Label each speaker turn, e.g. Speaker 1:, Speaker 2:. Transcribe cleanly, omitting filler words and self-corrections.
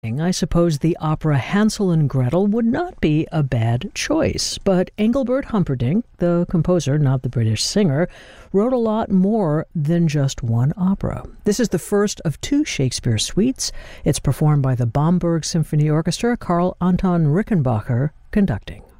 Speaker 1: I suppose the opera Hansel and Gretel would not be a bad choice. But Engelbert Humperdinck, the composer, not the British singer, wrote a lot more than just one opera. This is the first of two Shakespeare suites. It's performed by the Bamberg Symphony Orchestra, Karl Anton Rickenbacher conducting.